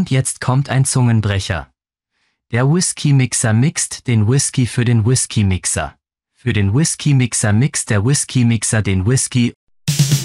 Und jetzt kommt ein Zungenbrecher. Der Whisky-Mixer mixt den Whisky für den Whisky-Mixer. Für den Whisky-Mixer mixt der Whisky-Mixer den Whisky